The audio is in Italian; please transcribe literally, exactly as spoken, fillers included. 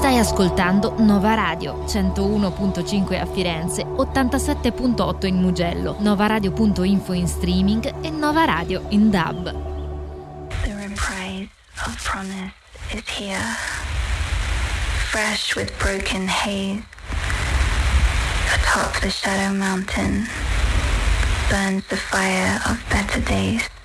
Stai ascoltando Nova Radio, centouno virgola cinque a Firenze, ottantasette virgola otto in Mugello, novaradio punto info in streaming e Nova Radio in D A B. The reprise of promise is here, fresh with broken haze. Atop the shadow mountain burns the fire of better days.